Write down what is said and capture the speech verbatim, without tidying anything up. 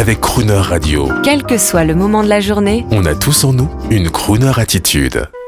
avec Crooner Radio. Quel que soit le moment de la journée, On a tous en nous une Crooner attitude.